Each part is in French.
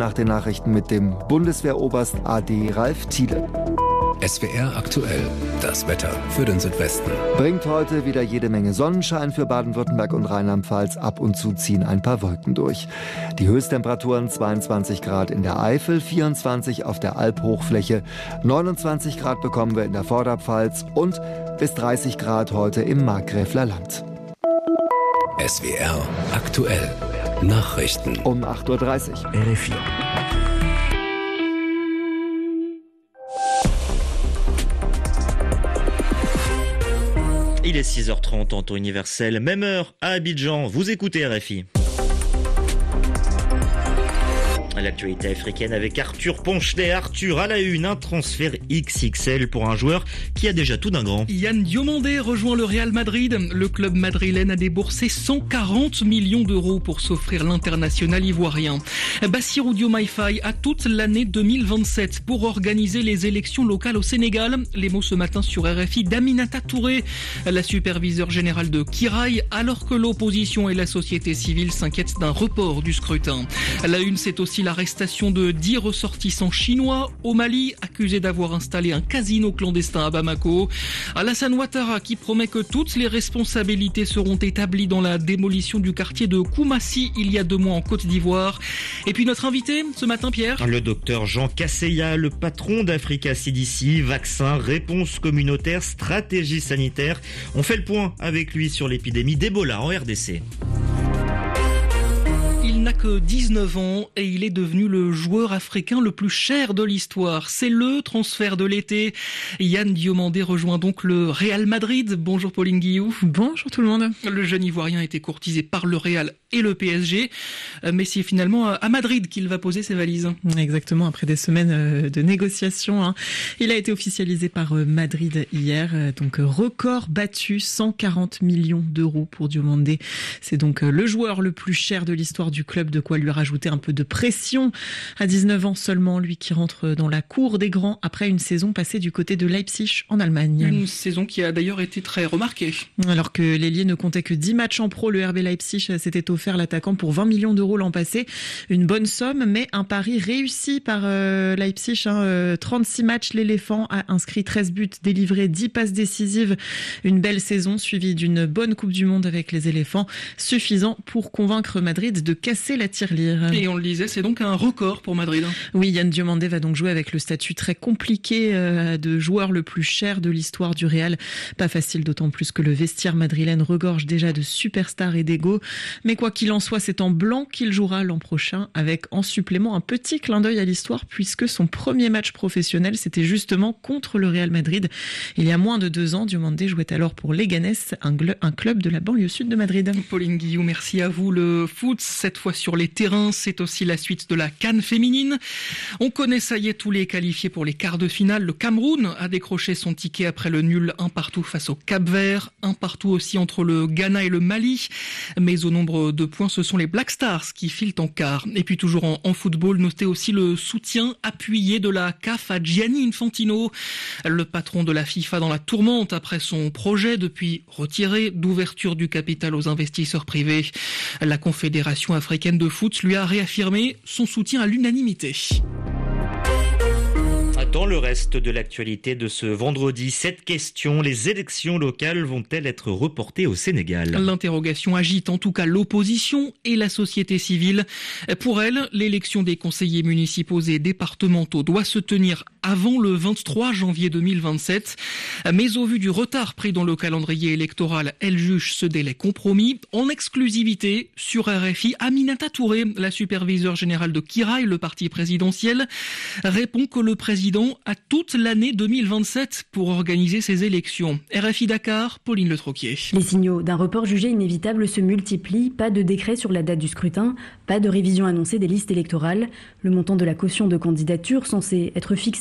nach den Nachrichten mit dem Bundeswehroberst AD Ralf Thiele. SWR aktuell, das Wetter für den Südwesten. Bringt heute wieder jede Menge Sonnenschein für Baden-Württemberg und Rheinland-Pfalz. Ab und zu ziehen ein paar Wolken durch. Die Höchsttemperaturen 22 Grad in der Eifel, 24 auf der Alphochfläche, 29 Grad bekommen wir in der Vorderpfalz und bis 30 Grad heute im Markgräfler Land. SWR aktuell, Nachrichten um 8.30 Uhr. RFI. Il est 6h30 en temps universel, même heure à Abidjan. Vous écoutez RFI. L'actualité africaine avec Arthur Ponchelet. Arthur, à la une, un transfert XXL pour un joueur qui a déjà tout d'un grand. Yann Diomandé rejoint le Real Madrid. Le club madrilène a déboursé 140 millions d'euros pour s'offrir l'international ivoirien. Bassirou Diomaye Faye a toute l'année 2027 pour organiser les élections locales au Sénégal. Les mots ce matin sur RFI d'Aminata Touré, la superviseure générale de Kiraï, alors que l'opposition et la société civile s'inquiètent d'un report du scrutin. À la une, c'est aussi l'arrestation de 10 ressortissants chinois au Mali, accusés d'avoir installé un casino clandestin à Bamako. Alassane Ouattara qui promet que toutes les responsabilités seront établies dans la démolition du quartier de Koumassi il y a 2 mois en Côte d'Ivoire. Et puis notre invité ce matin, Pierre. Le docteur Jean Casseya, le patron d'Africa CDC, vaccins, réponse communautaire, stratégie sanitaire. On fait le point avec lui sur l'épidémie d'Ebola en RDC. Il n'a que 19 ans et il est devenu le joueur africain le plus cher de l'histoire. C'est le transfert de l'été. Yann Diomandé rejoint donc le Real Madrid. Bonjour Pauline Guillou. Bonjour tout le monde. Le jeune Ivoirien a été courtisé par le Real et le PSG. Mais c'est finalement à Madrid qu'il va poser ses valises. Exactement, après des semaines de négociations. Il a été officialisé par Madrid hier. Donc record battu, 140 millions d'euros pour Diomandé. C'est donc le joueur le plus cher de l'histoire du club, de quoi lui rajouter un peu de pression. À 19 ans seulement, lui qui rentre dans la cour des grands après une saison passée du côté de Leipzig en Allemagne. Une saison qui a d'ailleurs été très remarquée. Alors que l'ailier ne comptait que 10 matchs en pro, le RB Leipzig s'était offert l'attaquant pour 20 millions d'euros l'an passé. Une bonne somme, mais un pari réussi par Leipzig. 36 matchs, l'éléphant a inscrit 13 buts, délivré 10 passes décisives. Une belle saison suivie d'une bonne Coupe du Monde avec les éléphants, suffisant pour convaincre Madrid de casser la tirelire. Et on le disait, c'est donc un record pour Madrid. Oui, Yann Diomandé va donc jouer avec le statut très compliqué de joueur le plus cher de l'histoire du Real. Pas facile, d'autant plus que le vestiaire madrilène regorge déjà de superstars et d'égos. Mais quoi qu'il en soit, c'est en blanc qu'il jouera l'an prochain, avec en supplément un petit clin d'œil à l'histoire, puisque son premier match professionnel, c'était justement contre le Real Madrid. Il y a moins de 2 ans, Diomandé jouait alors pour Leganés, un club de la banlieue sud de Madrid. Pauline Guillou, merci à vous. Le foot, cette fois sur les terrains, c'est aussi la suite de la CAN féminine. On connaît, ça y est, tous les qualifiés pour les quarts de finale. Le Cameroun a décroché son ticket après le nul 1-1 face au Cap-Vert, 1-1 aussi entre le Ghana et le Mali. Mais au nombre de points, ce sont les Black Stars qui filent en quart. Et puis toujours en football, notez aussi le soutien appuyé de la CAF à Gianni Infantino, le patron de la FIFA dans la tourmente après son projet depuis retiré d'ouverture du capital aux investisseurs privés. La Confédération africaine de foot lui a réaffirmé son soutien à l'unanimité. Dans le reste de l'actualité de ce vendredi, cette question, les élections locales vont-elles être reportées au Sénégal ? L'interrogation agite en tout cas l'opposition et la société civile. Pour elle, l'élection des conseillers municipaux et départementaux doit se tenir avant le 23 janvier 2027. Mais au vu du retard pris dans le calendrier électoral, elle juge ce délai compromis. En exclusivité sur RFI, Aminata Touré, la superviseure générale de Kiraï, le parti présidentiel, répond que le président a toute l'année 2027 pour organiser ces élections. RFI Dakar, Pauline Le Troquier. Les signaux d'un report jugé inévitable se multiplient. Pas de décret sur la date du scrutin, pas de révision annoncée des listes électorales. Le montant de la caution de candidature censé être fixé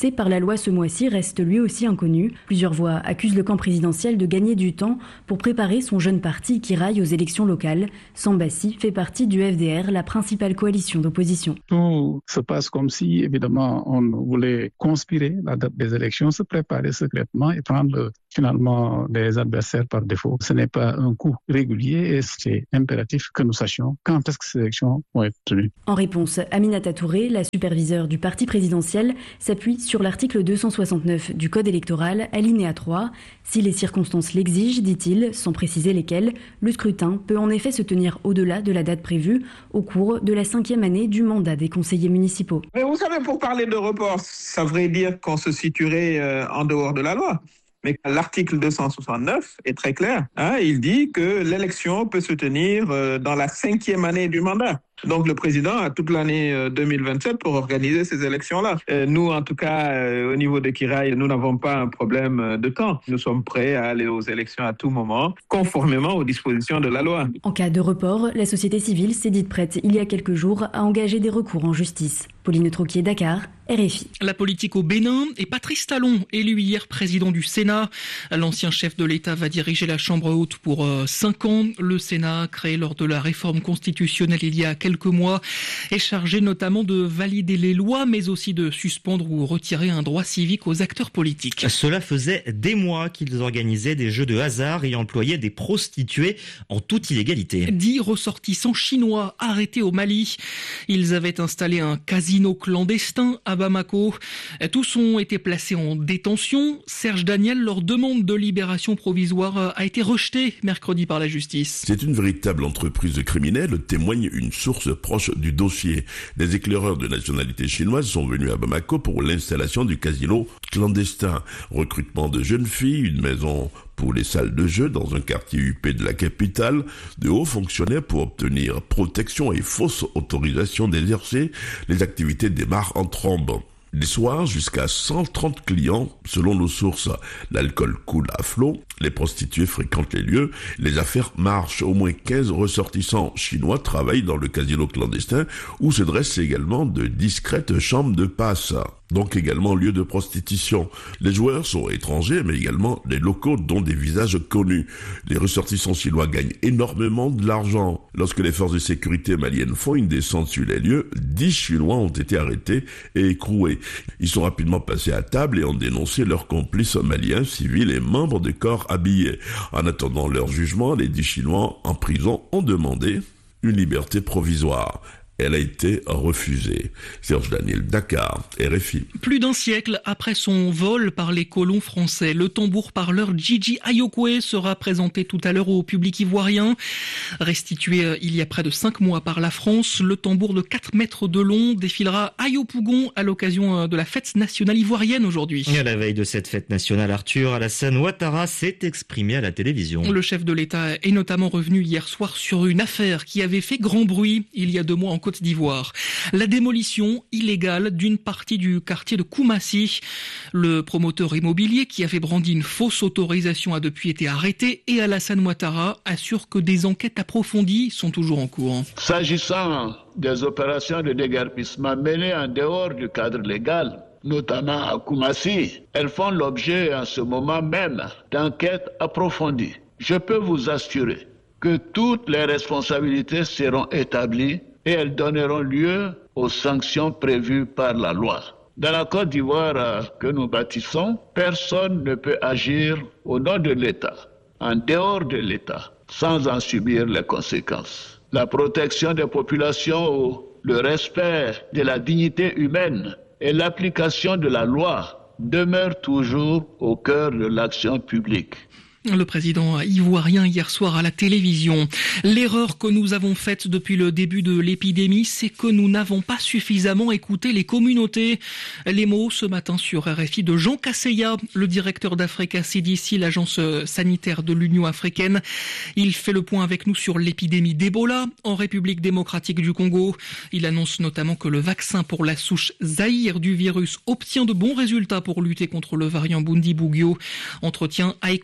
fixé par la loi ce mois-ci reste lui aussi inconnu. Plusieurs voix accusent le camp présidentiel de gagner du temps pour préparer son jeune parti qui raille aux élections locales. Sambassi fait partie du FDR, la principale coalition d'opposition. Tout se passe comme si, évidemment, on voulait conspirer la date des élections, se préparer secrètement et prendre finalement des adversaires par défaut. Ce n'est pas un coup régulier et c'est impératif que nous sachions quand est-ce que ces élections vont être tenues. En réponse, Aminata Touré, la superviseure du parti présidentiel, s'appuie sur l'article 269 du Code électoral, alinéa 3. Si les circonstances l'exigent, dit-il, sans préciser lesquelles, le scrutin peut en effet se tenir au-delà de la date prévue au cours de la 5e année du mandat des conseillers municipaux. Mais vous savez, pour parler de report, ça voudrait dire qu'on se situerait en dehors de la loi. Mais l'article 269 est très clair. Il dit que l'élection peut se tenir dans la 5e année du mandat. Donc le président a toute l'année 2027 pour organiser ces élections-là. Nous, en tout cas, au niveau de Kiraï, nous n'avons pas un problème de temps. Nous sommes prêts à aller aux élections à tout moment, conformément aux dispositions de la loi. En cas de report, la société civile s'est dite prête il y a quelques jours à engager des recours en justice. Pauline Troquier, Dakar, RFI. La politique au Bénin et Patrice Talon, élu hier président du Sénat. L'ancien chef de l'État va diriger la Chambre haute pour 5 ans. Le Sénat, créé lors de la réforme constitutionnelle il y a quelques mois, est chargé notamment de valider les lois, mais aussi de suspendre ou retirer un droit civique aux acteurs politiques. Cela faisait des mois qu'ils organisaient des jeux de hasard et employaient des prostituées en toute illégalité. 10 ressortissants chinois arrêtés au Mali. Ils avaient installé un casino clandestin à Bamako. Tous ont été placés en détention. Serge Daniel, leur demande de libération provisoire a été rejetée mercredi par la justice. C'est une véritable entreprise criminelle, témoigne une source proche du dossier. Des éclaireurs de nationalité chinoise sont venus à Bamako pour l'installation du casino clandestin. Recrutement de jeunes filles, une maison pour les salles de jeu dans un quartier huppé de la capitale, de hauts fonctionnaires pour obtenir protection et fausse autorisation d'exercer, les activités démarrent en trombe. Les soirs, jusqu'à 130 clients, selon nos sources. L'alcool coule à flot, les prostituées fréquentent les lieux, les affaires marchent. Au moins 15 ressortissants chinois travaillent dans le casino clandestin où se dressent également de discrètes chambres de passe. Donc également lieu de prostitution. Les joueurs sont étrangers, mais également les locaux dont des visages connus. Les ressortissants chinois gagnent énormément de l'argent. Lorsque les forces de sécurité maliennes font une descente sur les lieux, 10 Chinois ont été arrêtés et écroués. Ils sont rapidement passés à table et ont dénoncé leurs complices maliens, civils et membres de corps habillés. En attendant leur jugement, les 10 Chinois en prison ont demandé une liberté provisoire. Elle a été refusée. Serge Daniel, Dakar, RFI. Plus d'un siècle après son vol par les colons français, le tambour-parleur Gigi Ayokwe sera présenté tout à l'heure au public ivoirien. Restitué il y a près de 5 mois par la France, le tambour de 4 mètres de long défilera à Yopougon à l'occasion de la fête nationale ivoirienne aujourd'hui. Et à la veille de cette fête nationale, Arthur Alassane Ouattara s'est exprimé à la télévision. Le chef de l'État est notamment revenu hier soir sur une affaire qui avait fait grand bruit il y a 2 mois en Côte d'Ivoire. La démolition illégale d'une partie du quartier de Koumassi. Le promoteur immobilier qui avait brandi une fausse autorisation a depuis été arrêté et Alassane Ouattara assure que des enquêtes approfondies sont toujours en cours. S'agissant des opérations de déguerpissement menées en dehors du cadre légal, notamment à Koumassi, elles font l'objet en ce moment même d'enquêtes approfondies. Je peux vous assurer que toutes les responsabilités seront établies et elles donneront lieu aux sanctions prévues par la loi. Dans la Côte d'Ivoire que nous bâtissons, personne ne peut agir au nom de l'État, en dehors de l'État, sans en subir les conséquences. La protection des populations, le respect de la dignité humaine et l'application de la loi demeurent toujours au cœur de l'action publique. Le président ivoirien hier soir à la télévision. L'erreur que nous avons faite depuis le début de l'épidémie, c'est que nous n'avons pas suffisamment écouté les communautés. Les mots ce matin sur RFI de Jean Kasseya, le directeur d'Africa CDC, l'agence sanitaire de l'Union africaine. Il fait le point avec nous sur l'épidémie d'Ebola en République démocratique du Congo. Il annonce notamment que le vaccin pour la souche Zaïre du virus obtient de bons résultats pour lutter contre le variant Bundibugyo. Entretien à écouter dans une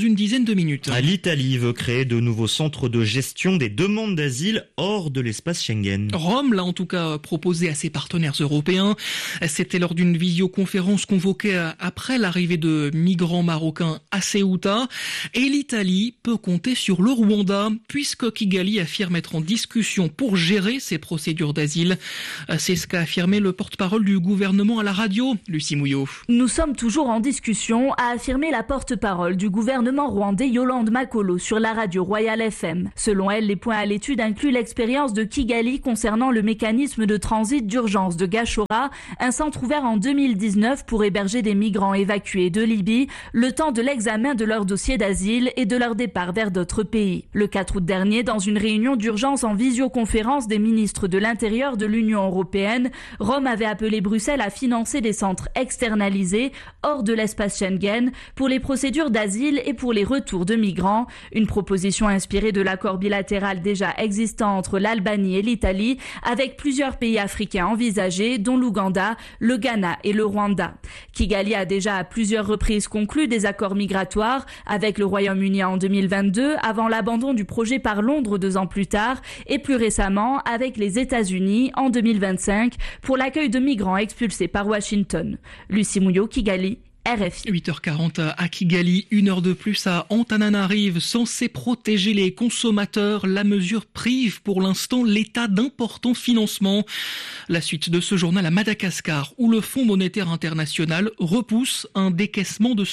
une dizaine de minutes. L'Italie veut créer de nouveaux centres de gestion des demandes d'asile hors de l'espace Schengen. Rome l'a en tout cas proposé à ses partenaires européens. C'était lors d'une visioconférence convoquée après l'arrivée de migrants marocains à Ceuta. Et l'Italie peut compter sur le Rwanda, puisque Kigali affirme être en discussion pour gérer ces procédures d'asile. C'est ce qu'a affirmé le porte-parole du gouvernement à la radio, Lucie Mouillot. Nous sommes toujours en discussion, a affirmé la porte-parole du gouvernement rwandais Yolande Makolo sur la radio Royal FM. Selon elle, les points à l'étude incluent l'expérience de Kigali concernant le mécanisme de transit d'urgence de Gashora, un centre ouvert en 2019 pour héberger des migrants évacués de Libye, le temps de l'examen de leur dossier d'asile et de leur départ vers d'autres pays. Le 4 août dernier, dans une réunion d'urgence en visioconférence des ministres de l'Intérieur de l'Union européenne, Rome avait appelé Bruxelles à financer des centres externalisés hors de l'espace Schengen pour les procédures d'asile et pour les retours de migrants. Une proposition inspirée de l'accord bilatéral déjà existant entre l'Albanie et l'Italie, avec plusieurs pays africains envisagés, dont l'Ouganda, le Ghana et le Rwanda. Kigali a déjà à plusieurs reprises conclu des accords migratoires avec le Royaume-Uni en 2022, avant l'abandon du projet par Londres 2 ans plus tard, et plus récemment avec les États-Unis en 2025 pour l'accueil de migrants expulsés par Washington. Lucie Mouillot, Kigali. RFI. 8h40 à Kigali, 1 heure de plus à Antananarive. Censée protéger les consommateurs, la mesure prive pour l'instant l'État d'importants financements. La suite de ce journal à Madagascar, où le Fonds monétaire international repousse un décaissement de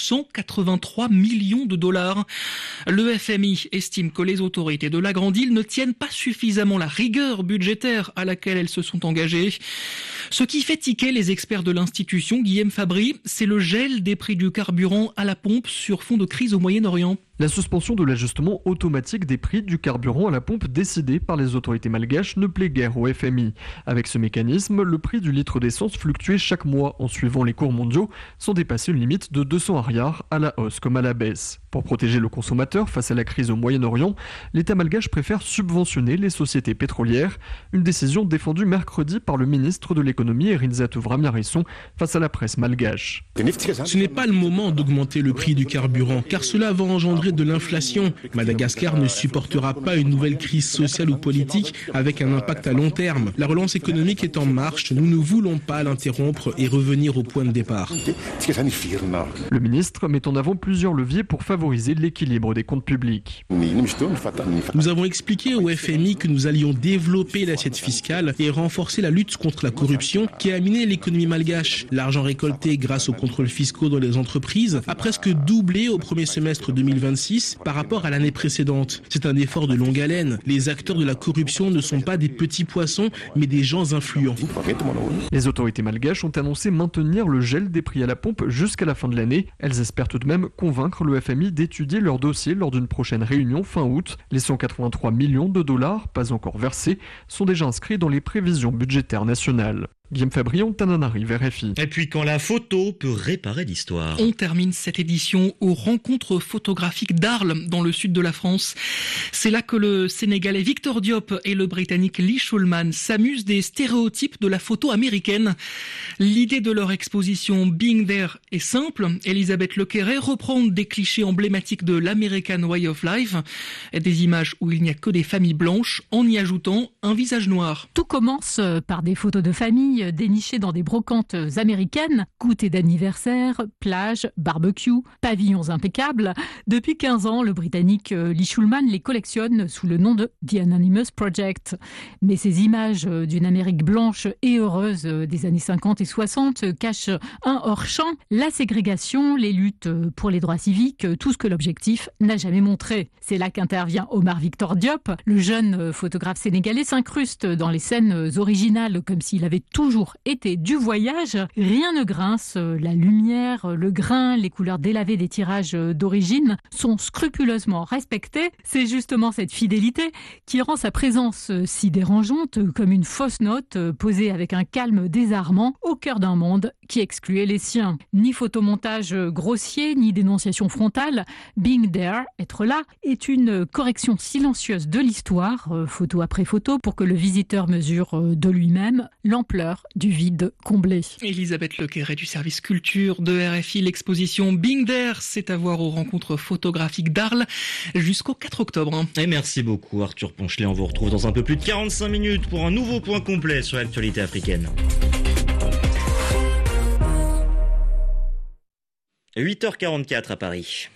183 millions de dollars. Le FMI estime que les autorités de la Grande Île ne tiennent pas suffisamment la rigueur budgétaire à laquelle elles se sont engagées. Ce qui fait tiquer les experts de l'institution, Guillaume Fabry, c'est le gel des prix du carburant à la pompe sur fond de crise au Moyen-Orient. La suspension de l'ajustement automatique des prix du carburant à la pompe décidée par les autorités malgaches ne plaît guère au FMI. Avec ce mécanisme, le prix du litre d'essence fluctuait chaque mois en suivant les cours mondiaux, sans dépasser une limite de 200 ariars à la hausse comme à la baisse. Pour protéger le consommateur face à la crise au Moyen-Orient, l'État malgache préfère subventionner les sociétés pétrolières, une décision défendue mercredi par le ministre de l'économie Erinza Touvram-Yarisson face à la presse malgache. Ce n'est pas le moment d'augmenter le prix du carburant, car cela va engendrer de l'inflation. Madagascar ne supportera pas une nouvelle crise sociale ou politique avec un impact à long terme. La relance économique est en marche, nous ne voulons pas l'interrompre et revenir au point de départ. Le ministre met en avant plusieurs leviers pour favoriser l'équilibre des comptes publics. Nous avons expliqué au FMI que nous allions développer l'assiette fiscale et renforcer la lutte contre la corruption qui a miné l'économie malgache. L'argent récolté grâce aux contrôles fiscaux dans les entreprises a presque doublé au premier semestre 2026 par rapport à l'année précédente. C'est un effort de longue haleine. Les acteurs de la corruption ne sont pas des petits poissons, mais des gens influents. Les autorités malgaches ont annoncé maintenir le gel des prix à la pompe jusqu'à la fin de l'année. Elles espèrent tout de même convaincre le FMI d'étudier leur dossier lors d'une prochaine réunion fin août. Les 183 millions de dollars, pas encore versés, sont déjà inscrits dans les prévisions budgétaires nationales. Guillaume Fabrion, Antananarive, RFI. Et puis quand la photo peut réparer l'histoire. On termine cette édition aux rencontres photographiques d'Arles, dans le sud de la France. C'est là que le Sénégalais Victor Diop et le Britannique Lee Shulman s'amusent des stéréotypes de la photo américaine. L'idée de leur exposition Being There est simple. Elisabeth Lequeret reprend des clichés emblématiques de l'American Way of Life, des images où il n'y a que des familles blanches, en y ajoutant un visage noir. Tout commence par des photos de famille dénichées dans des brocantes américaines, goûter d'anniversaire, plage, barbecue, pavillons impeccables. Depuis 15 ans, le Britannique Lee Shulman les collectionne sous le nom de The Anonymous Project. Mais ces images d'une Amérique blanche et heureuse des années 50 et 60 cachent un hors-champ, la ségrégation, les luttes pour les droits civiques, tout ce que l'objectif n'a jamais montré. C'est là qu'intervient Omar Victor Diop. Le jeune photographe sénégalais s'incruste dans les scènes originales comme s'il avait toujours été du voyage. Rien ne grince, la lumière, le grain, les couleurs délavées des tirages d'origine sont scrupuleusement respectées. C'est justement cette fidélité qui rend sa présence si dérangeante, comme une fausse note posée avec un calme désarmant au au cœur d'un monde qui excluait les siens. Ni photomontage grossier, ni dénonciation frontale, Being There, être là, est une correction silencieuse de l'histoire, photo après photo, pour que le visiteur mesure de lui-même l'ampleur du vide comblé. Elisabeth Lequeret du service culture de RFI. L'exposition Being There, c'est à voir aux rencontres photographiques d'Arles jusqu'au 4 octobre. Et merci beaucoup Arthur Ponchelet. On vous retrouve dans un peu plus de 45 minutes pour un nouveau point complet sur l'actualité africaine. 8h44 à Paris.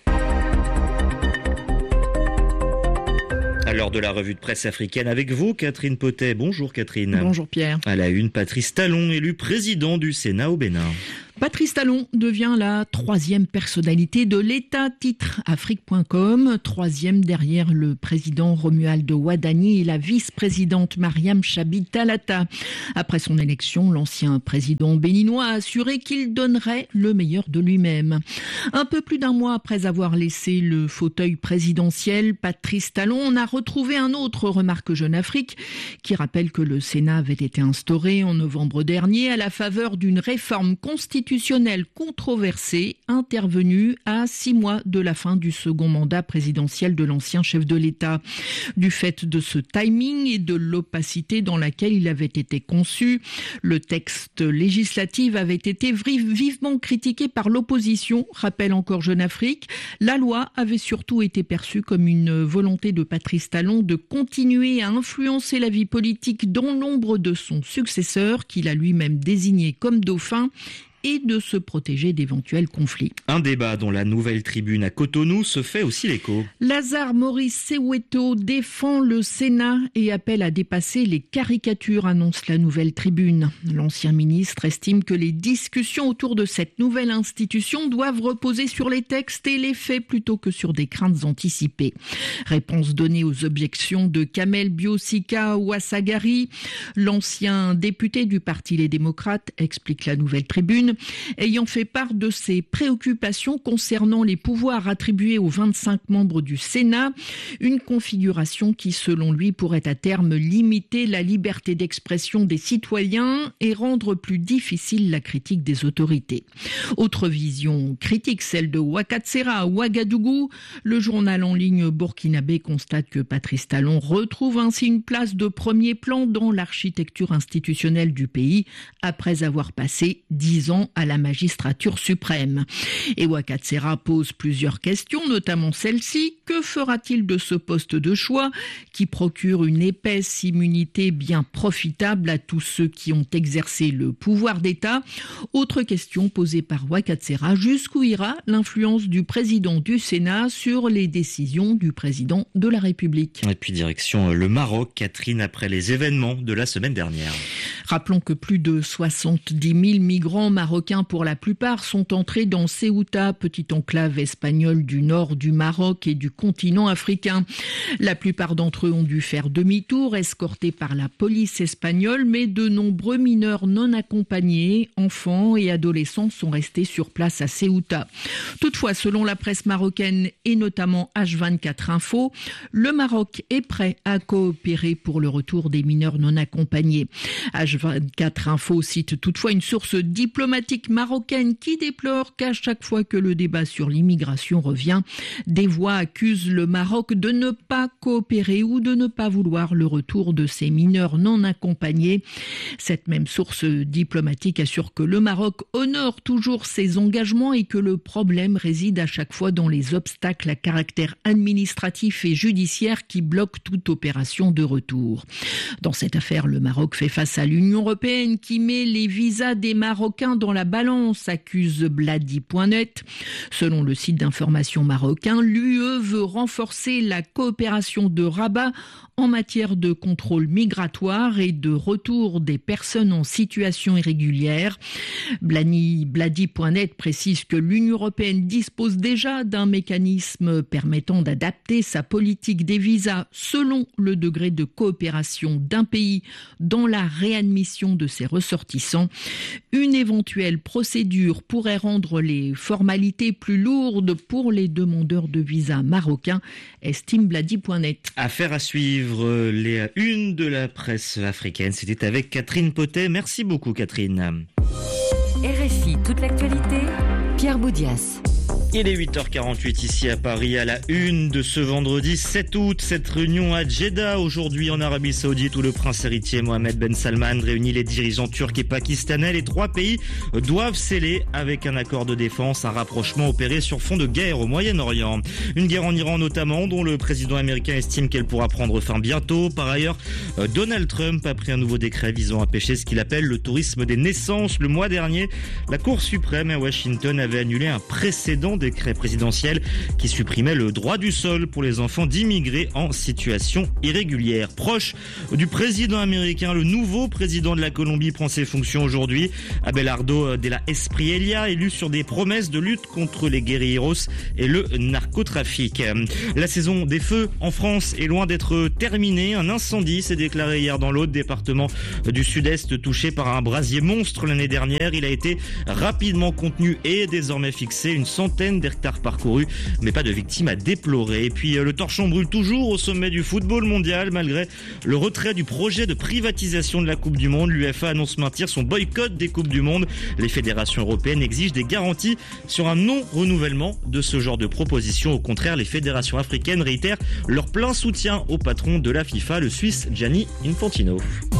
À l'heure de la revue de presse africaine avec vous, Catherine Potet. Bonjour Catherine. Bonjour Pierre. À la une, Patrice Talon, élu président du Sénat au Bénin. Patrice Talon devient la 3e personnalité de l'État, titre Afrique.com, 3e derrière le président Romuald Wadani et la vice-présidente Mariam Chabi Talata. Après son élection, l'ancien président béninois a assuré qu'il donnerait le meilleur de lui-même. Un peu plus d'un mois après avoir laissé le fauteuil présidentiel, Patrice Talon en a retrouvé un autre, remarque Jeune Afrique, qui rappelle que le Sénat avait été instauré en novembre dernier à la faveur d'une réforme constitutionnelle controversée, intervenue à 6 mois de la fin du second mandat présidentiel de l'ancien chef de l'État. Du fait de ce timing et de l'opacité dans laquelle il avait été conçu, le texte législatif avait été vivement critiqué par l'opposition, rappelle encore Jeune Afrique. La loi avait surtout été perçue comme une volonté de Patrice Talon de continuer à influencer la vie politique dans l'ombre de son successeur, qu'il a lui-même désigné comme dauphin, et de se protéger d'éventuels conflits. Un débat dont la Nouvelle Tribune à Cotonou se fait aussi l'écho. Lazare Maurice Soweto défend le Sénat et appelle à dépasser les caricatures, annonce la Nouvelle Tribune. L'ancien ministre estime que les discussions autour de cette nouvelle institution doivent reposer sur les textes et les faits plutôt que sur des craintes anticipées. Réponse donnée aux objections de Kamel Biosika Ouassagari, l'ancien député du Parti Les Démocrates, explique la Nouvelle Tribune, ayant fait part de ses préoccupations concernant les pouvoirs attribués aux 25 membres du Sénat, une configuration qui, selon lui, pourrait à terme limiter la liberté d'expression des citoyens et rendre plus difficile la critique des autorités. Autre vision critique, celle de Wakatsera à Ouagadougou. Le journal en ligne burkinabé constate que Patrice Talon retrouve ainsi une place de premier plan dans l'architecture institutionnelle du pays après avoir passé 10 ans à la magistrature suprême. Et Wakatsera pose plusieurs questions, notamment celle-ci. Que fera-t-il de ce poste de choix qui procure une épaisse immunité bien profitable à tous ceux qui ont exercé le pouvoir d'État? Autre question posée par Wakatsera, jusqu'où ira l'influence du président du Sénat sur les décisions du président de la République? Et puis direction le Maroc, Catherine, après les événements de la semaine dernière. Rappelons que plus de 70 000 migrants marocains pour la plupart sont entrés dans Ceuta, petite enclave espagnole du nord du Maroc et du continent africain. La plupart d'entre eux ont dû faire demi-tour, escortés par la police espagnole, mais de nombreux mineurs non accompagnés, enfants et adolescents sont restés sur place à Ceuta. Toutefois, selon la presse marocaine et notamment H24 Info, le Maroc est prêt à coopérer pour le retour des mineurs non accompagnés. H24 Info cite toutefois une source diplomatique marocaine qui déplore qu'à chaque fois que le débat sur l'immigration revient, des voix accusent le Maroc de ne pas coopérer ou de ne pas vouloir le retour de ces mineurs non accompagnés. Cette même source diplomatique assure que le Maroc honore toujours ses engagements et que le problème réside à chaque fois dans les obstacles à caractère administratif et judiciaire qui bloquent toute opération de retour. Dans cette affaire, le Maroc fait face à l'Union européenne qui met les visas des Marocains dans la balance, accuse Bladi.net. Selon le site d'information marocain, l'UE veut renforcer la coopération de Rabat en matière de contrôle migratoire et de retour des personnes en situation irrégulière. Bladi.net précise que l'Union européenne dispose déjà d'un mécanisme permettant d'adapter sa politique des visas selon le degré de coopération d'un pays dans la réadmission de ses ressortissants. Une éventuelle procédure pourrait rendre les formalités plus lourdes pour les demandeurs de visa marocains, estime Bladi.net. Affaire à suivre, les unes de la presse africaine. C'était avec Catherine Potet. Merci beaucoup Catherine. RFI, toute l'actualité, Pierre Boudias. Il est 8h48 ici à Paris, à la une de ce vendredi 7 août. Cette réunion à Jeddah, aujourd'hui en Arabie Saoudite, où le prince héritier Mohammed Ben Salman réunit les dirigeants turcs et pakistanais. Les trois pays doivent sceller, avec un accord de défense, un rapprochement opéré sur fond de guerre au Moyen-Orient. Une guerre en Iran notamment, dont le président américain estime qu'elle pourra prendre fin bientôt. Par ailleurs, Donald Trump a pris un nouveau décret visant à empêcher ce qu'il appelle le tourisme des naissances. Le mois dernier, la Cour suprême à Washington avait annulé un précédent décret présidentiel qui supprimait le droit du sol pour les enfants d'immigrés en situation irrégulière. Proche du président américain, le nouveau président de la Colombie prend ses fonctions aujourd'hui. Abelardo de la Espriella, élu sur des promesses de lutte contre les guérilleros et le narcotrafic. La saison des feux en France est loin d'être terminée. Un incendie s'est déclaré hier dans l'Aude, département du Sud-Est touché par un brasier monstre l'année dernière. Il a été rapidement contenu et désormais fixé. Une centaine d'hectares parcourus, mais pas de victimes à déplorer. Et puis le torchon brûle toujours au sommet du football mondial. Malgré le retrait du projet de privatisation de la Coupe du Monde, l'UEFA annonce maintenir son boycott des Coupes du Monde. Les fédérations européennes exigent des garanties sur un non-renouvellement de ce genre de proposition. Au contraire, les fédérations africaines réitèrent leur plein soutien au patron de la FIFA, le Suisse Gianni Infantino.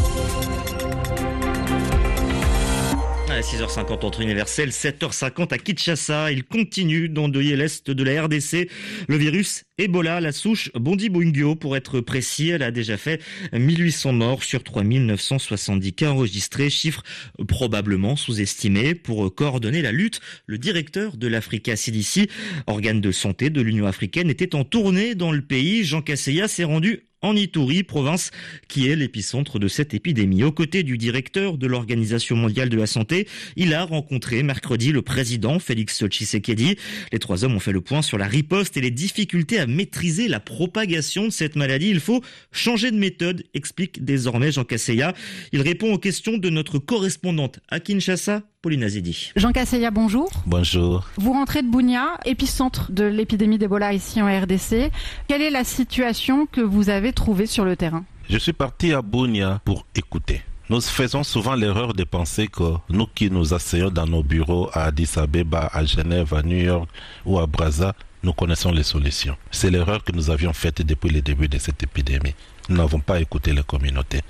À 6h50 entre universel, 7h50 à Kinshasa. Il continue d'endeuiller l'est de la RDC. Le virus Ebola, la souche Bundibugyo pour être précis, elle a déjà fait 1800 morts sur 3970 cas enregistrés, chiffre probablement sous-estimé. Pour coordonner la lutte, le directeur de l'Africa CDC, organe de santé de l'Union africaine, était en tournée dans le pays. Jean Kaseya s'est rendu en Ituri, province qui est l'épicentre de cette épidémie. Aux côtés du directeur de l'Organisation mondiale de la santé, il a rencontré mercredi le président Félix Tshisekedi. Les trois hommes ont fait le point sur la riposte et les difficultés à maîtriser la propagation de cette maladie. Il faut changer de méthode, explique désormais Jean Kaseya. Il répond aux questions de notre correspondante à Kinshasa, Pauline Azidi. Jean Kaseya, bonjour. Bonjour. Vous rentrez de Bunia, épicentre de l'épidémie d'Ebola ici en RDC. Quelle est la situation que vous avez trouvée sur le terrain ? Je suis parti à Bunia pour écouter. Nous faisons souvent l'erreur de penser que nous qui nous asseyons dans nos bureaux à Addis Abeba, à Genève, à New York ou à Brazza, nous connaissons les solutions. C'est l'erreur que nous avions faite depuis le début de cette épidémie. Nous n'avons pas écouté les communautés.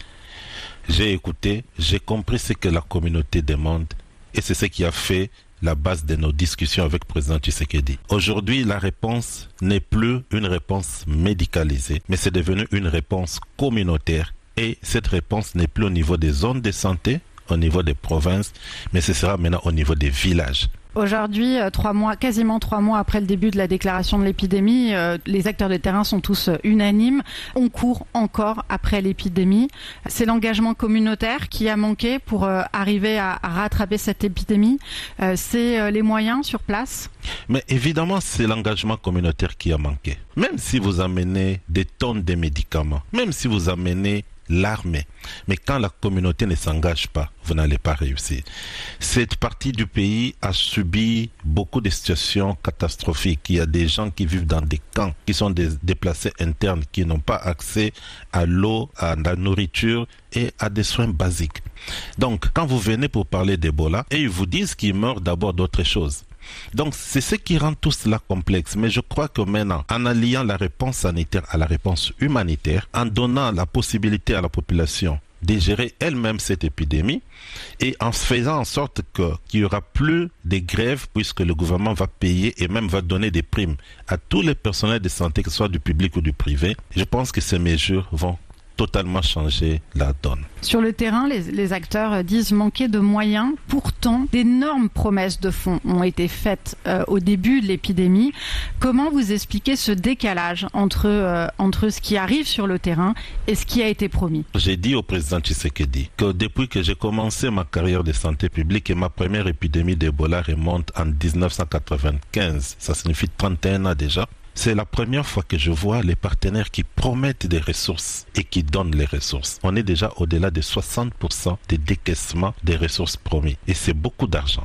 J'ai écouté, j'ai compris ce que la communauté demande et c'est ce qui a fait la base de nos discussions avec le président Tshisekedi. Aujourd'hui, la réponse n'est plus une réponse médicalisée, mais c'est devenu une réponse communautaire. Et cette réponse n'est plus au niveau des zones de santé, au niveau des provinces, mais ce sera maintenant au niveau des villages. Aujourd'hui, quasiment 3 mois après le début de la déclaration de l'épidémie, les acteurs de terrain sont tous unanimes. On court encore après l'épidémie. C'est l'engagement communautaire qui a manqué pour arriver à rattraper cette épidémie. C'est les moyens sur place. Mais évidemment, c'est l'engagement communautaire qui a manqué. Même si vous amenez des tonnes de médicaments, même si vous amenez l'armée. Mais quand la communauté ne s'engage pas, vous n'allez pas réussir. Cette partie du pays a subi beaucoup de situations catastrophiques. Il y a des gens qui vivent dans des camps, qui sont des déplacés internes, qui n'ont pas accès à l'eau, à la nourriture et à des soins basiques. Donc, quand vous venez pour parler d'Ebola, et ils vous disent qu'ils meurent d'abord d'autres choses. Donc c'est ce qui rend tout cela complexe. Mais je crois que maintenant, en alliant la réponse sanitaire à la réponse humanitaire, en donnant la possibilité à la population de gérer elle-même cette épidémie et en faisant en sorte qu'il n'y aura plus de grèves puisque le gouvernement va payer et même va donner des primes à tous les personnels de santé, que ce soit du public ou du privé, je pense que ces mesures vont totalement changer la donne. Sur le terrain, les acteurs disent manquer de moyens. Pourtant, d'énormes promesses de fonds ont été faites au début de l'épidémie. Comment vous expliquez ce décalage entre ce qui arrive sur le terrain et ce qui a été promis ? J'ai dit au président Tshisekedi que depuis que j'ai commencé ma carrière de santé publique et ma première épidémie d'Ebola remonte en 1995, ça signifie 31 ans déjà, c'est la première fois que je vois les partenaires qui promettent des ressources et qui donnent les ressources. On est déjà au-delà de 60% des décaissements des ressources promis. Et c'est beaucoup d'argent.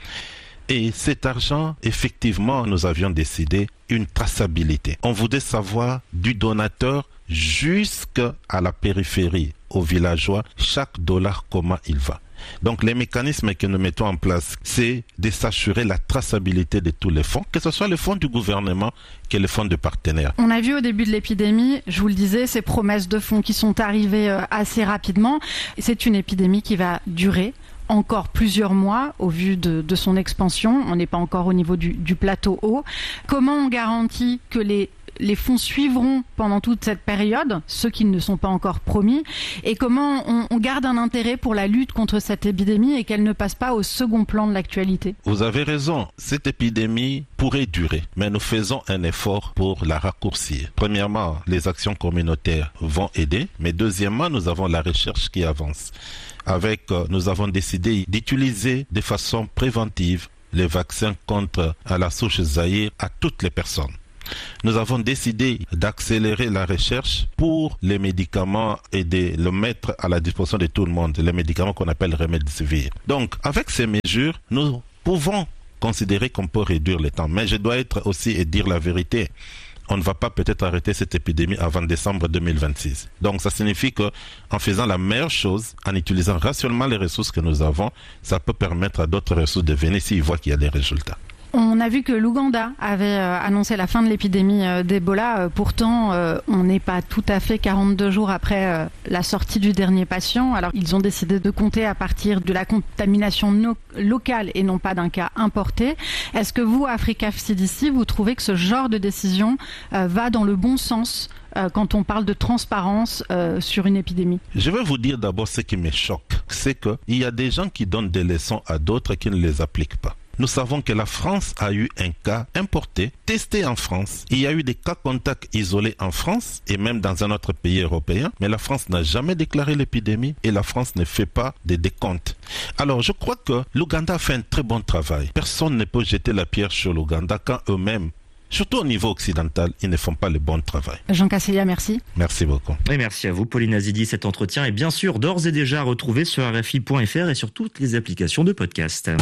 Et cet argent, effectivement, nous avions décidé une traçabilité. On voulait savoir du donateur jusqu'à la périphérie, aux villageois, chaque dollar, comment il va. Donc les mécanismes que nous mettons en place, c'est de s'assurer la traçabilité de tous les fonds, que ce soit les fonds du gouvernement que les fonds de partenaires. On a vu au début de l'épidémie, je vous le disais, ces promesses de fonds qui sont arrivées assez rapidement. C'est une épidémie qui va durer encore plusieurs mois au vu de son expansion. On n'est pas encore au niveau du plateau haut. Comment on garantit que les fonds suivront pendant toute cette période, ceux qui ne sont pas encore promis, et comment on garde un intérêt pour la lutte contre cette épidémie et qu'elle ne passe pas au second plan de l'actualité? Vous avez raison, cette épidémie pourrait durer, mais nous faisons un effort pour la raccourcir. Premièrement, les actions communautaires vont aider, mais deuxièmement, nous avons la recherche qui avance. Nous avons décidé d'utiliser de façon préventive les vaccins contre la souche Zaïre à toutes les personnes. Nous avons décidé d'accélérer la recherche pour les médicaments et de le mettre à la disposition de tout le monde, les médicaments qu'on appelle Remdesivir. Donc, avec ces mesures, nous pouvons considérer qu'on peut réduire le temps. Mais je dois être aussi et dire la vérité. On ne va pas peut-être arrêter cette épidémie avant décembre 2026. Donc ça signifie qu'en faisant la meilleure chose, en utilisant rationnellement les ressources que nous avons, ça peut permettre à d'autres ressources de venir s'ils voient qu'il y a des résultats. On a vu que l'Ouganda avait annoncé la fin de l'épidémie d'Ebola. Pourtant, on n'est pas tout à fait 42 jours après la sortie du dernier patient. Alors, ils ont décidé de compter à partir de la contamination locale et non pas d'un cas importé. Est-ce que vous, Africa CDC, vous trouvez que ce genre de décision va dans le bon sens quand on parle de transparence sur une épidémie? Je vais vous dire d'abord ce qui me choque. C'est qu'il y a des gens qui donnent des leçons à d'autres qui ne les appliquent pas. Nous savons que la France a eu un cas importé, testé en France. Il y a eu des cas contacts isolés en France et même dans un autre pays européen. Mais la France n'a jamais déclaré l'épidémie et la France ne fait pas de décompte. Alors je crois que l'Ouganda a fait un très bon travail. Personne ne peut jeter la pierre sur l'Ouganda quand eux-mêmes, surtout au niveau occidental, ils ne font pas le bon travail. Jean Casseya, merci. Merci beaucoup. Et merci à vous, Pauline Azidi. Cet entretien est bien sûr d'ores et déjà retrouvé sur RFI.fr et sur toutes les applications de podcast.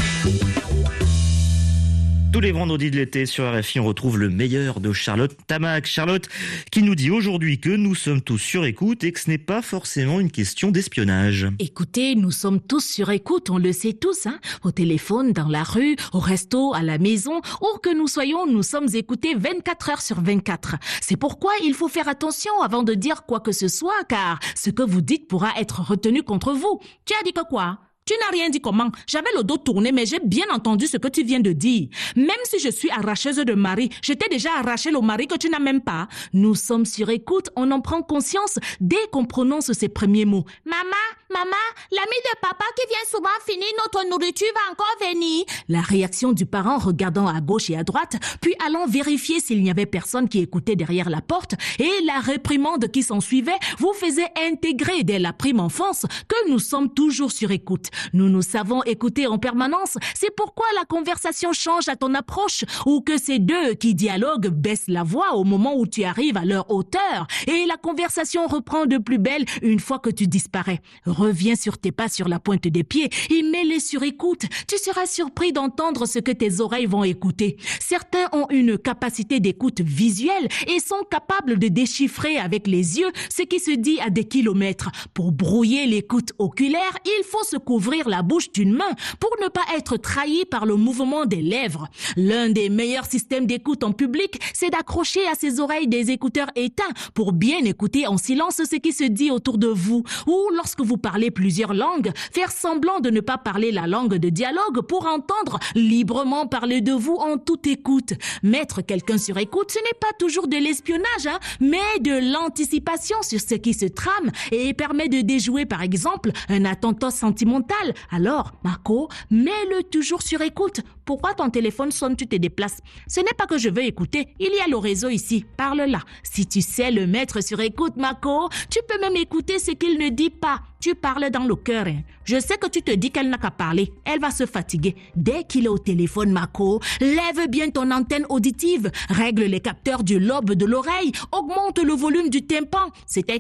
Tous les vendredis de l'été sur RFI, on retrouve le meilleur de Charlotte Tamac. Charlotte qui nous dit aujourd'hui que nous sommes tous sur écoute et que ce n'est pas forcément une question d'espionnage. Écoutez, nous sommes tous sur écoute, on le sait tous, au téléphone, dans la rue, au resto, à la maison, où que nous soyons, nous sommes écoutés 24 heures sur 24. C'est pourquoi il faut faire attention avant de dire quoi que ce soit, car ce que vous dites pourra être retenu contre vous. Tu as dit que quoi ? Tu n'as rien dit comment? J'avais le dos tourné, mais j'ai bien entendu ce que tu viens de dire. Même si je suis arracheuse de mari, je t'ai déjà arraché le mari que tu n'as même pas. Nous sommes sur écoute, on en prend conscience dès qu'on prononce ces premiers mots. Maman, l'ami de papa qui vient souvent finir notre nourriture va encore venir. La réaction du parent regardant à gauche et à droite, puis allant vérifier s'il n'y avait personne qui écoutait derrière la porte, et la réprimande qui s'en suivait vous faisait intégrer dès la prime enfance que nous sommes toujours sur écoute. Nous nous savons écouter en permanence, c'est pourquoi la conversation change à ton approche, ou que ces deux qui dialoguent baissent la voix au moment où tu arrives à leur hauteur, et la conversation reprend de plus belle une fois que tu disparais. Reviens sur tes pas sur la pointe des pieds et mets-les sur écoute. Tu seras surpris d'entendre ce que tes oreilles vont écouter. Certains ont une capacité d'écoute visuelle et sont capables de déchiffrer avec les yeux ce qui se dit à des kilomètres. Pour brouiller l'écoute oculaire, il faut se couvrir la bouche d'une main pour ne pas être trahi par le mouvement des lèvres. L'un des meilleurs systèmes d'écoute en public, c'est d'accrocher à ses oreilles des écouteurs éteints pour bien écouter en silence ce qui se dit autour de vous. Ou lorsque vous parlez plusieurs langues, faire semblant de ne pas parler la langue de dialogue pour entendre librement parler de vous en toute écoute. Mettre quelqu'un sur écoute, ce n'est pas toujours de l'espionnage, mais de l'anticipation sur ce qui se trame et permet de déjouer par exemple un attentat sentimental. Alors, Marco, mets-le toujours sur écoute. Pourquoi ton téléphone sonne, tu te déplaces? Ce n'est pas que je veux écouter, il y a le réseau ici, parle là. Si tu sais le mettre sur écoute, Marco, tu peux même écouter ce qu'il ne dit pas. Tu parles dans le cœur. Je sais que tu te dis qu'elle n'a qu'à parler. Elle va se fatiguer. Dès qu'il est au téléphone, Marco, lève bien ton antenne auditive. Règle les capteurs du lobe de l'oreille. Augmente le volume du tympan. C'était qui?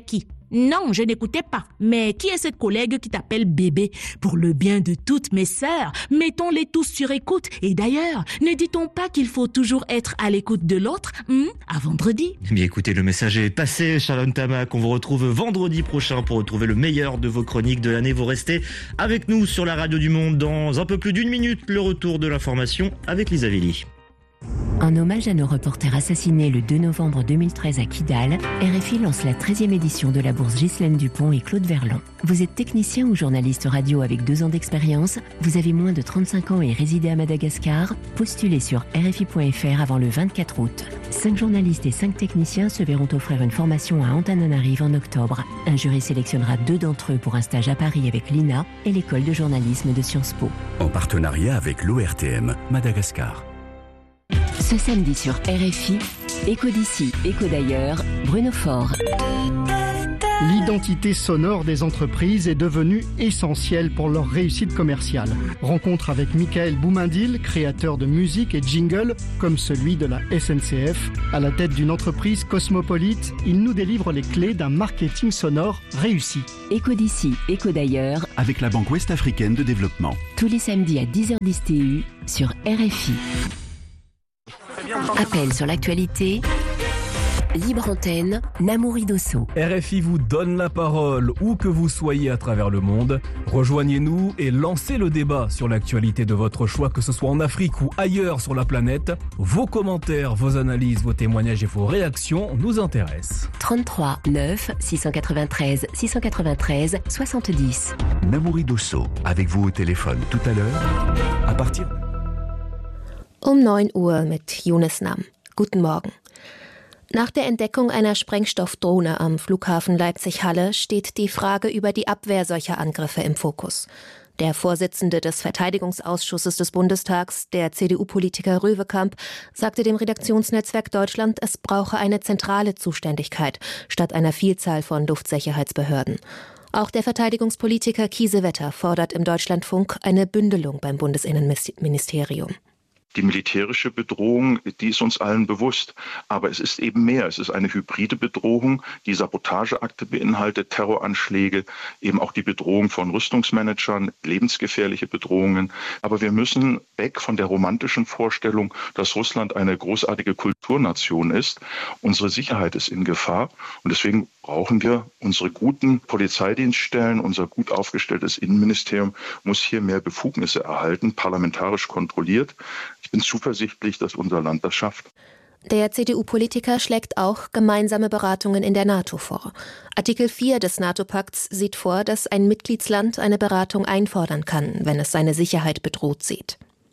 Non, je n'écoutais pas. Mais qui est cette collègue qui t'appelle bébé? Pour le bien de toutes mes sœurs, mettons-les tous sur écoute. Et d'ailleurs, ne dit-on pas qu'il faut toujours être à l'écoute de l'autre? À vendredi. Bien écoutez, le message est passé, Charlotte Tamac. On vous retrouve vendredi prochain pour retrouver le meilleur de vos chroniques de l'année. Vous restez avec nous sur la radio du Monde. Dans un peu plus d'1 minute, le retour de l'information avec Lisa Velli. En hommage à nos reporters assassinés le 2 novembre 2013 à Kidal, RFI lance la 13e édition de la bourse Ghislaine Dupont et Claude Verlan. Vous êtes technicien ou journaliste radio avec 2 ans d'expérience, vous avez moins de 35 ans et résidez à Madagascar, postulez sur RFI.fr avant le 24 août. 5 journalistes et 5 techniciens se verront offrir une formation à Antananarive en octobre. Un jury sélectionnera 2 d'entre eux pour un stage à Paris avec l'INA et l'école de journalisme de Sciences Po. En partenariat avec l'ORTM Madagascar. Ce samedi sur RFI, Écho d'ici, écho d'ailleurs, Bruno Faure. L'identité sonore des entreprises est devenue essentielle pour leur réussite commerciale. Rencontre avec Michael Boumindil, créateur de musique et jingle comme celui de la SNCF. À la tête d'une entreprise cosmopolite, il nous délivre les clés d'un marketing sonore réussi. Écho d'ici, écho d'ailleurs, avec la Banque Ouest-Africaine de Développement. Tous les samedis à 10h10 TU sur RFI. Appel sur l'actualité. Libre antenne, Namouri Dosso. RFI vous donne la parole, où que vous soyez à travers le monde. Rejoignez-nous et lancez le débat sur l'actualité de votre choix, que ce soit en Afrique ou ailleurs sur la planète. Vos commentaires, vos analyses, vos témoignages et vos réactions nous intéressent. 33 9 693 693 70. Namouri Dosso, avec vous au téléphone tout à l'heure, à partir... 9 Uhr mit Younes Nam. Guten Morgen. Nach der Entdeckung einer Sprengstoffdrohne am Flughafen Leipzig-Halle steht die Frage über die Abwehr solcher Angriffe im Fokus. Der Vorsitzende des Verteidigungsausschusses des Bundestags, der CDU-Politiker Röwekamp, sagte dem Redaktionsnetzwerk Deutschland, es brauche eine zentrale Zuständigkeit statt einer Vielzahl von Luftsicherheitsbehörden. Auch der Verteidigungspolitiker Kiesewetter fordert im Deutschlandfunk eine Bündelung beim Bundesinnenministerium. Die militärische Bedrohung, die ist uns allen bewusst. Aber es ist eben mehr. Es ist eine hybride Bedrohung, die Sabotageakte beinhaltet, Terroranschläge, eben auch die Bedrohung von Rüstungsmanagern, lebensgefährliche Bedrohungen. Aber wir müssen weg von der romantischen Vorstellung, dass Russland eine großartige Kulturnation ist. Unsere Sicherheit ist in Gefahr. Und deswegen brauchen wir unsere guten Polizeidienststellen, unser gut aufgestelltes Innenministerium muss hier mehr Befugnisse erhalten, parlamentarisch kontrolliert. Ich bin zuversichtlich, dass unser Land das schafft. Der CDU-Politiker schlägt auch gemeinsame Beratungen in der NATO vor. Artikel 4 des NATO-Pakts sieht vor, dass ein Mitgliedsland eine Beratung einfordern kann, wenn es seine Sicherheit bedroht sieht.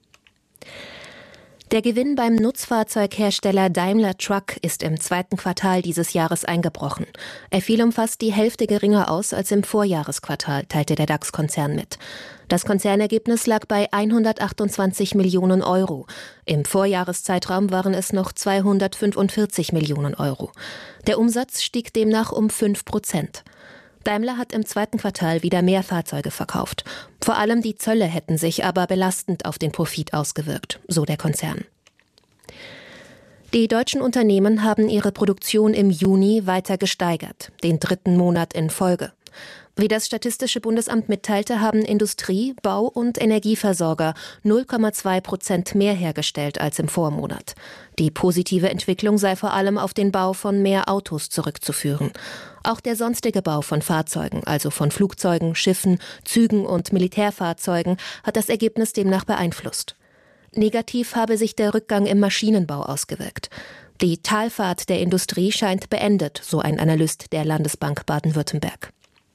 Der Gewinn beim Nutzfahrzeughersteller Daimler Truck ist im 2. Quartal dieses Jahres eingebrochen. Er fiel um fast die Hälfte geringer aus als im Vorjahresquartal, teilte der DAX-Konzern mit. Das Konzernergebnis lag bei 128 Millionen Euro. Im Vorjahreszeitraum waren es noch 245 Millionen Euro. Der Umsatz stieg demnach um 5%. Daimler hat im 2. Quartal wieder mehr Fahrzeuge verkauft. Vor allem die Zölle hätten sich aber belastend auf den Profit ausgewirkt, so der Konzern. Die deutschen Unternehmen haben ihre Produktion im Juni weiter gesteigert, den 3. Monat in Folge. Wie das Statistische Bundesamt mitteilte, haben Industrie-, Bau- und Energieversorger 0,2% mehr hergestellt als im Vormonat. Die positive Entwicklung sei vor allem auf den Bau von mehr Autos zurückzuführen. Auch der sonstige Bau von Fahrzeugen, also von Flugzeugen, Schiffen, Zügen und Militärfahrzeugen, hat das Ergebnis demnach beeinflusst. Negativ habe sich der Rückgang im Maschinenbau ausgewirkt. Die Talfahrt der Industrie scheint beendet, so ein Analyst der Landesbank Baden-Württemberg.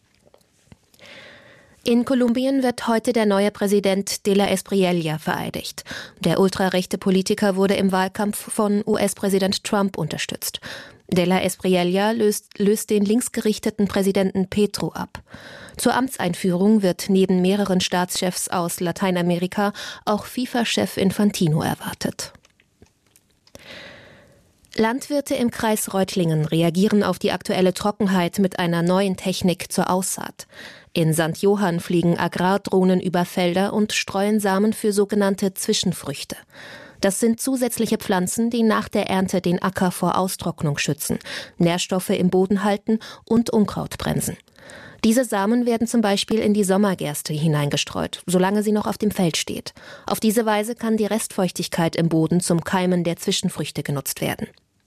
In Kolumbien wird heute der neue Präsident de la Espriella vereidigt. Der ultrarechte Politiker wurde im Wahlkampf von US-Präsident Trump unterstützt. De la Espriella löst den linksgerichteten Präsidenten Petro ab. Zur Amtseinführung wird neben mehreren Staatschefs aus Lateinamerika auch FIFA-Chef Infantino erwartet. Landwirte im Kreis Reutlingen reagieren auf die aktuelle Trockenheit mit einer neuen Technik zur Aussaat. In St. Johann fliegen Agrardrohnen über Felder und streuen Samen für sogenannte Zwischenfrüchte. Das sind zusätzliche Pflanzen, die nach der Ernte den Acker vor Austrocknung schützen, Nährstoffe im Boden halten und Unkraut bremsen. Diese Samen werden zum Beispiel in die Sommergerste hineingestreut, solange sie noch auf dem Feld steht. Auf diese Weise kann die Restfeuchtigkeit im Boden zum Keimen der Zwischenfrüchte genutzt werden.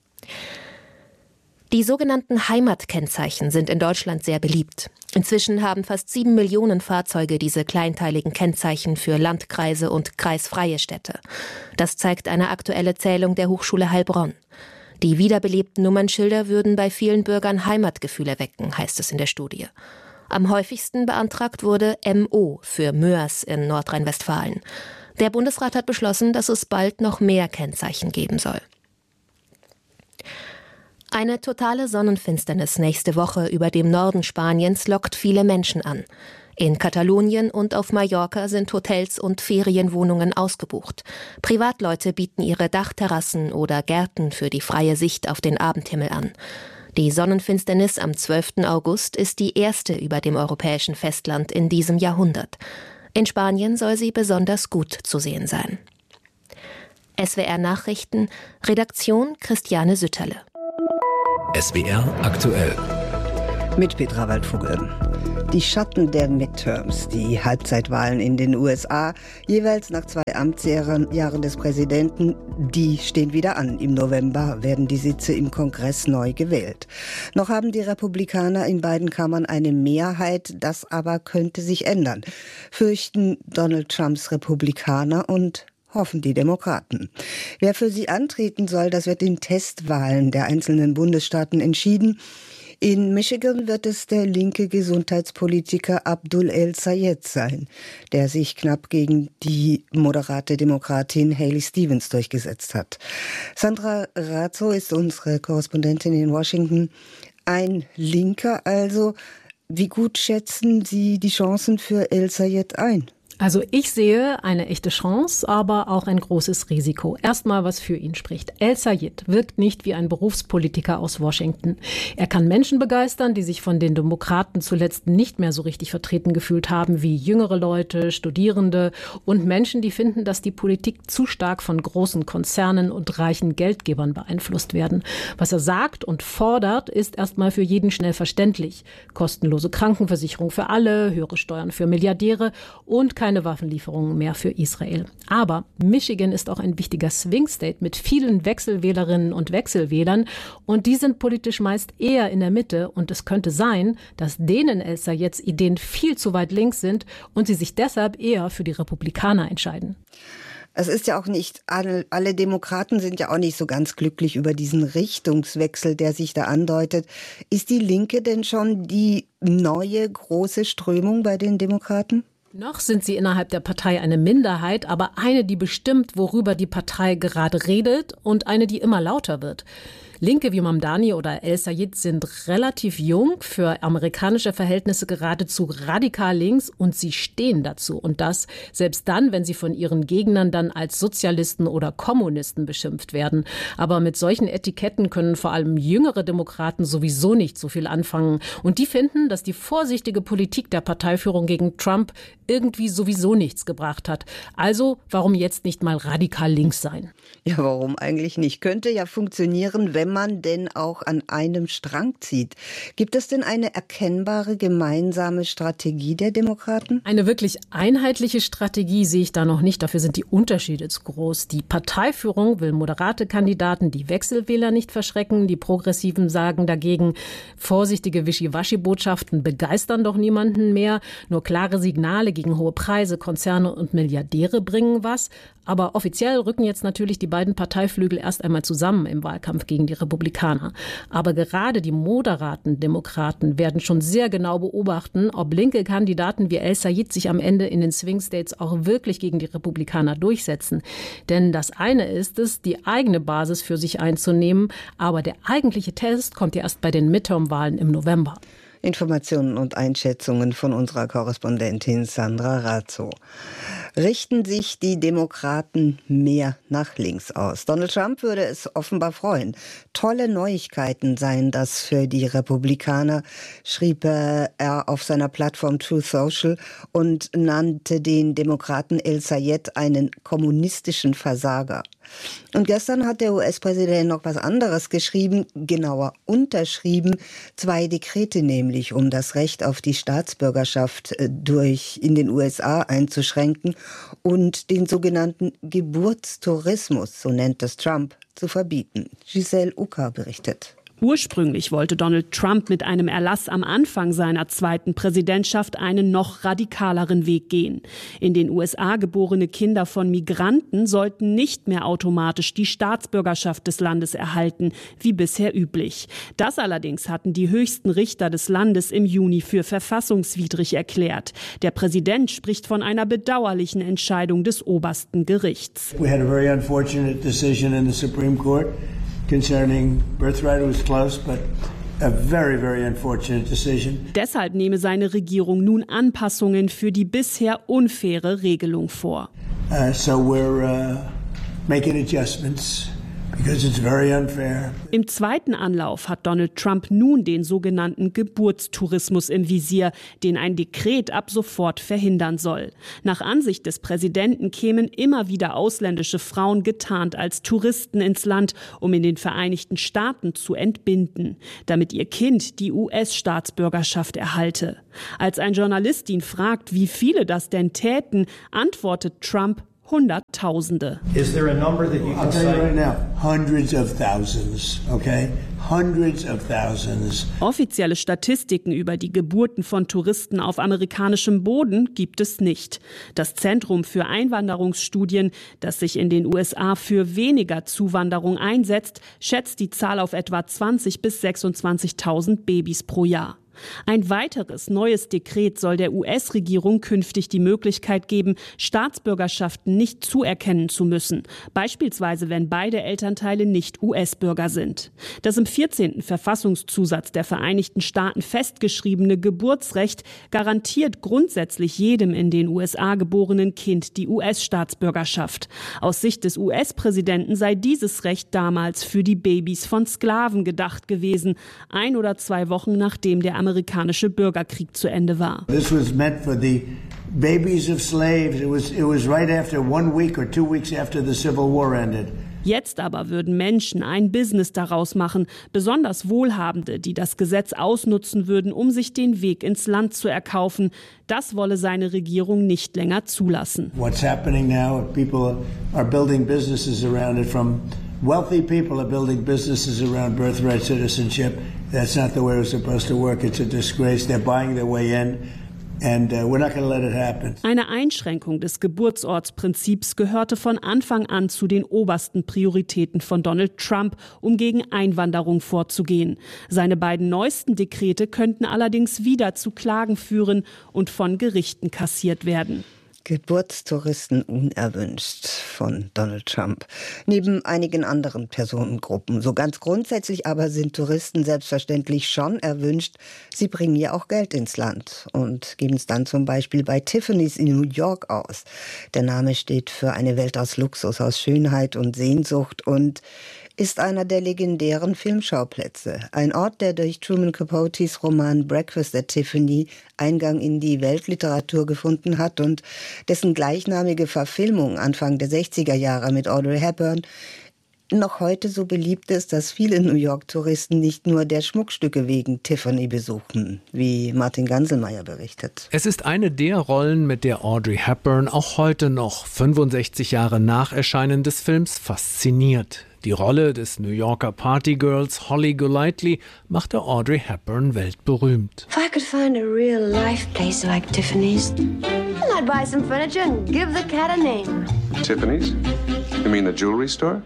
Die sogenannten Heimatkennzeichen sind in Deutschland sehr beliebt. Inzwischen haben fast 7 Millionen Fahrzeuge diese kleinteiligen Kennzeichen für Landkreise und kreisfreie Städte. Das zeigt eine aktuelle Zählung der Hochschule Heilbronn. Die wiederbelebten Nummernschilder würden bei vielen Bürgern Heimatgefühle wecken, heißt es in der Studie. Am häufigsten beantragt wurde MO für Moers in Nordrhein-Westfalen. Der Bundesrat hat beschlossen, dass es bald noch mehr Kennzeichen geben soll. Eine totale Sonnenfinsternis nächste Woche über dem Norden Spaniens lockt viele Menschen an. In Katalonien und auf Mallorca sind Hotels und Ferienwohnungen ausgebucht. Privatleute bieten ihre Dachterrassen oder Gärten für die freie Sicht auf den Abendhimmel an. Die Sonnenfinsternis am 12. August ist die erste über dem europäischen Festland in diesem Jahrhundert. In Spanien soll sie besonders gut zu sehen sein. SWR Nachrichten, Redaktion Christiane Sütterle. SWR aktuell. Mit Petra Waldvogel. Die Schatten der Midterms, die Halbzeitwahlen in den USA, jeweils nach 2 Amtsjahren des Präsidenten, die stehen wieder an. Im November werden die Sitze im Kongress neu gewählt. Noch haben die Republikaner in beiden Kammern eine Mehrheit, das aber könnte sich ändern, fürchten Donald Trumps Republikaner und hoffen die Demokraten. Wer für sie antreten soll, das wird in Testwahlen der einzelnen Bundesstaaten entschieden. In Michigan wird es der linke Gesundheitspolitiker Abdul El-Sayed sein, der sich knapp gegen die moderate Demokratin Haley Stevens durchgesetzt hat. Sandra Razzo ist unsere Korrespondentin in Washington. Ein Linker also. Wie gut schätzen Sie die Chancen für El-Sayed ein? Also ich sehe eine echte Chance, aber auch ein großes Risiko. Erstmal, was für ihn spricht. El-Sayed wirkt nicht wie ein Berufspolitiker aus Washington. Er kann Menschen begeistern, die sich von den Demokraten zuletzt nicht mehr so richtig vertreten gefühlt haben, wie jüngere Leute, Studierende und Menschen, die finden, dass die Politik zu stark von großen Konzernen und reichen Geldgebern beeinflusst werden. Was er sagt und fordert, ist erstmal für jeden schnell verständlich. Kostenlose Krankenversicherung für alle, höhere Steuern für Milliardäre und keine Waffenlieferungen mehr für Israel. Aber Michigan ist auch ein wichtiger Swing-State mit vielen Wechselwählerinnen und Wechselwählern und die sind politisch meist eher in der Mitte und es könnte sein, dass denen El-Sayeds Ideen viel zu weit links sind und sie sich deshalb eher für die Republikaner entscheiden. Es ist ja auch nicht, alle Demokraten sind ja auch nicht so ganz glücklich über diesen Richtungswechsel, der sich da andeutet. Ist die Linke denn schon die neue große Strömung bei den Demokraten? Noch sind sie innerhalb der Partei eine Minderheit, aber eine, die bestimmt, worüber die Partei gerade redet und eine, die immer lauter wird. Linke wie Mamdani oder El-Sayed sind relativ jung, für amerikanische Verhältnisse geradezu radikal links und sie stehen dazu. Und das selbst dann, wenn sie von ihren Gegnern dann als Sozialisten oder Kommunisten beschimpft werden. Aber mit solchen Etiketten können vor allem jüngere Demokraten sowieso nicht so viel anfangen. Und die finden, dass die vorsichtige Politik der Parteiführung gegen Trump irgendwie sowieso nichts gebracht hat. Also warum jetzt nicht mal radikal links sein? Ja, warum eigentlich nicht? Könnte ja funktionieren, wenn man denn auch an einem Strang zieht. Gibt es denn eine erkennbare gemeinsame Strategie der Demokraten? Eine wirklich einheitliche Strategie sehe ich da noch nicht. Dafür sind die Unterschiede zu groß. Die Parteiführung will moderate Kandidaten, die Wechselwähler nicht verschrecken. Die Progressiven sagen dagegen, vorsichtige Wischiwaschi-Botschaften begeistern doch niemanden mehr. Nur klare Signale gegen hohe Preise, Konzerne und Milliardäre bringen was. Aber offiziell rücken jetzt natürlich die beiden Parteiflügel erst einmal zusammen im Wahlkampf gegen die Republikaner. Aber gerade die moderaten Demokraten werden schon sehr genau beobachten, ob linke Kandidaten wie El-Sayed sich am Ende in den Swing States auch wirklich gegen die Republikaner durchsetzen. Denn das eine ist es, die eigene Basis für sich einzunehmen, aber der eigentliche Test kommt ja erst bei den Midterm-Wahlen im November. Informationen und Einschätzungen von unserer Korrespondentin Sandra Razzo. Richten sich die Demokraten mehr nach links aus? Donald Trump würde es offenbar freuen. Tolle Neuigkeiten seien das für die Republikaner, schrieb er auf seiner Plattform Truth Social und nannte den Demokraten El-Sayed einen kommunistischen Versager. Und gestern hat der US-Präsident noch was anderes geschrieben, genauer unterschrieben, 2 Dekrete nämlich, um das Recht auf die Staatsbürgerschaft in den USA einzuschränken und den sogenannten Geburtstourismus, so nennt es Trump, zu verbieten. Giselle Uka berichtet. Ursprünglich wollte Donald Trump mit einem Erlass am Anfang seiner 2. Präsidentschaft einen noch radikaleren Weg gehen. In den USA geborene Kinder von Migranten sollten nicht mehr automatisch die Staatsbürgerschaft des Landes erhalten, wie bisher üblich. Das allerdings hatten die höchsten Richter des Landes im Juni für verfassungswidrig erklärt. Der Präsident spricht von einer bedauerlichen Entscheidung des obersten Gerichts. We had a very unfortunate decision in the Supreme Court concerning birthright. It was close, but a very, very unfortunate decision. Deshalb nehme seine Regierung nun Anpassungen für die bisher unfaire Regelung vor. So we're making adjustments. Because it's very unfair. Im zweiten Anlauf hat Donald Trump nun den sogenannten Geburtstourismus im Visier, den ein Dekret ab sofort verhindern soll. Nach Ansicht des Präsidenten kämen immer wieder ausländische Frauen getarnt als Touristen ins Land, um in den Vereinigten Staaten zu entbinden, damit ihr Kind die US-Staatsbürgerschaft erhalte. Als ein Journalist ihn fragt, wie viele das denn täten, antwortet Trump: Hunderttausende. Is there a number that you can say? I'll tell you right now, hundreds of thousands, okay? Hundreds of thousands. Offizielle Statistiken über die Geburten von Touristen auf amerikanischem Boden gibt es nicht. Das Zentrum für Einwanderungsstudien, das sich in den USA für weniger Zuwanderung einsetzt, schätzt die Zahl auf etwa 20.000 bis 26.000 Babys pro Jahr. Ein weiteres neues Dekret soll der US-Regierung künftig die Möglichkeit geben, Staatsbürgerschaften nicht zuerkennen zu müssen, beispielsweise wenn beide Elternteile nicht US-Bürger sind. Das im 14. Verfassungszusatz der Vereinigten Staaten festgeschriebene Geburtsrecht garantiert grundsätzlich jedem in den USA geborenen Kind die US-Staatsbürgerschaft. Aus Sicht des US-Präsidenten sei dieses Recht damals für die Babys von Sklaven gedacht gewesen, 1 oder 2 Wochen nachdem der amerikanische Bürgerkrieg zu Ende war. This was meant for the babies of slaves. It was right after 1 week or 2 weeks after the Civil War ended. Jetzt aber würden Menschen ein Business daraus machen, besonders Wohlhabende, die das Gesetz ausnutzen würden, um sich den Weg ins Land zu erkaufen. Das wolle seine Regierung nicht länger zulassen. What's happening now? People are building businesses around it. From wealthy people are building businesses around birthright citizenship. That's not the way it's supposed to work. It's a disgrace. They're buying their way in. And we're not going to let it happen. Eine Einschränkung des Geburtsortsprinzips gehörte von Anfang an zu den obersten Prioritäten von Donald Trump, um gegen Einwanderung vorzugehen. Seine beiden neuesten Dekrete könnten allerdings wieder zu Klagen führen und von Gerichten kassiert werden. Geburtstouristen unerwünscht von Donald Trump. Neben einigen anderen Personengruppen. So ganz grundsätzlich aber sind Touristen selbstverständlich schon erwünscht. Sie bringen ja auch Geld ins Land und geben es dann zum Beispiel bei Tiffany's in New York aus. Der Name steht für eine Welt aus Luxus, aus Schönheit und Sehnsucht und ist einer der legendären Filmschauplätze. Ein Ort, der durch Truman Capotes Roman Breakfast at Tiffany Eingang in die Weltliteratur gefunden hat und dessen gleichnamige Verfilmung Anfang der 60er Jahre mit Audrey Hepburn noch heute so beliebt ist, dass viele New York-Touristen nicht nur der Schmuckstücke wegen Tiffany besuchen, wie Martin Ganselmeier berichtet. Es ist eine der Rollen, mit der Audrey Hepburn auch heute noch, 65 Jahre nach Erscheinen des Films, fasziniert. Die Rolle des New Yorker Partygirls Holly Golightly machte Audrey Hepburn weltberühmt. If I could find a real-life place like Tiffany's, I'd buy some furniture and give the cat a name. Tiffany's? You mean the jewelry store?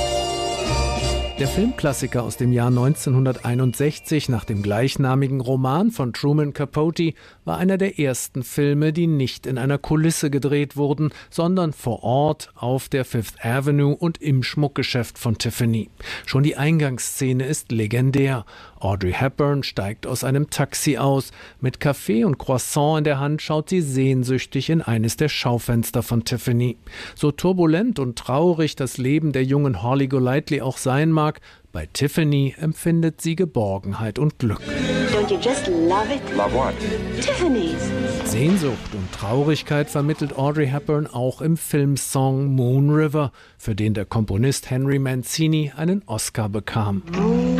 Der Filmklassiker aus dem Jahr 1961 nach dem gleichnamigen Roman von Truman Capote war einer der ersten Filme, die nicht in einer Kulisse gedreht wurden, sondern vor Ort auf der Fifth Avenue und im Schmuckgeschäft von Tiffany. Schon die Eingangsszene ist legendär. Audrey Hepburn steigt aus einem Taxi aus. Mit Kaffee und Croissant in der Hand schaut sie sehnsüchtig in eines der Schaufenster von Tiffany. So turbulent und traurig das Leben der jungen Holly Golightly auch sein mag, bei Tiffany empfindet sie Geborgenheit und Glück. Don't you just love it? Love what? Tiffany's. Sehnsucht und Traurigkeit vermittelt Audrey Hepburn auch im Filmsong Moon River, für den der Komponist Henry Mancini einen Oscar bekam.